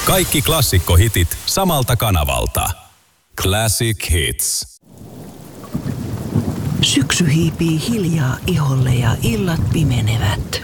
Kaikki klassikkohitit samalta kanavalta. Classic Hits. Syksy hiipii hiljaa iholle ja illat pimenevät.